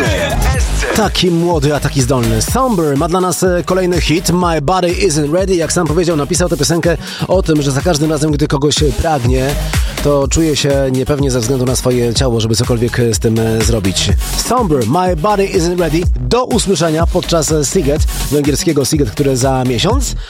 Taki młody, a taki zdolny. Somber ma dla nas kolejny hit. My Body Isn't Ready. Jak sam powiedział, napisał tę piosenkę o tym, że za każdym razem, gdy kogoś pragnie, to czuje się niepewnie ze względu na swoje ciało, żeby cokolwiek z tym zrobić. Somber, My Body Isn't Ready. Do usłyszenia podczas Siget, węgierskiego Siget, które za miesiąc.